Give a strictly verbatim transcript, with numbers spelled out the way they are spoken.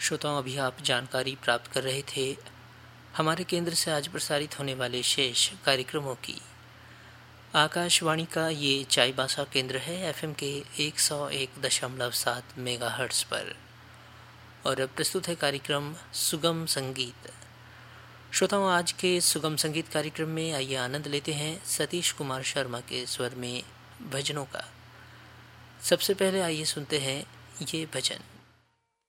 श्रोताओं, अभी आप जानकारी प्राप्त कर रहे थे हमारे केंद्र से आज प्रसारित होने वाले शेष कार्यक्रमों की। आकाशवाणी का ये चाईबासा केंद्र है एफएम के एक सौ एक दशमलव सात मेगाहर्ट्ज़ पर। और अब प्रस्तुत है कार्यक्रम सुगम संगीत। श्रोताओं, आज के सुगम संगीत कार्यक्रम में आइए आनंद लेते हैं सतीश कुमार शर्मा के स्वर में भजनों का। सबसे पहले आइए सुनते हैं ये भजन।